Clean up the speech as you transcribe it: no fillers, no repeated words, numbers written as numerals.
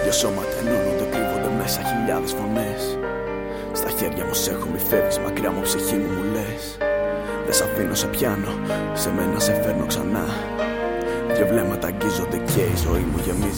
Δυο σώματα ενώνονται, κρύβονται μέσα χιλιάδες φωνές. Στα χέρια μου σ' έχω, μη φεύγεις μακριά μου, ψυχή μου μου λες. Δεν σ' αφήνω, σε πιάνω, σε μένα σε φέρνω ξανά. Δυο βλέμματα αγγίζονται και η ζωή μου γεμίζει.